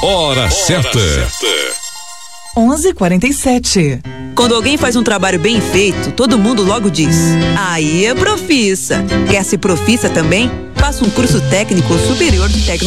Hora certa. 11h47. Quando alguém faz um trabalho bem feito, todo mundo logo diz: aí é profissa. Quer ser profissa também? Faça um curso técnico superior de tecnologia.